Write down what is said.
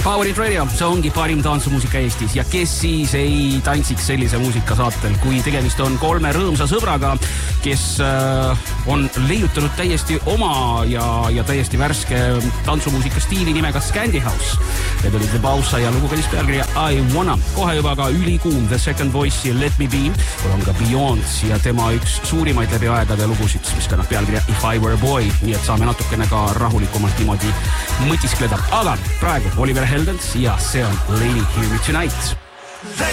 Power It Radio, see ongi parim tantsumuusika Eestis ja kes siis ei tantsiks sellise muusika saatel, kui tegemist on 3 rõõmsa sõbraga, kes on leiutanud täiesti oma ja täiesti värske tantsumuusika stiili nimega Scandi House. Need olid The Bausa ja lugu kõlis pealkirja I Wanna. Kohe juba ka ülikuum The Second Voice ja Let Me Be. On ka Beyond ja tema üks suurimaid läbi aegade lugusid, mis kannab pealkirja If I Were a Boy. Nii et saame natukene ka rahulikumalt niimoodi mõtiskleda. Aga praegu Oliver Heldens ja see on Lady Hear Me Tonight.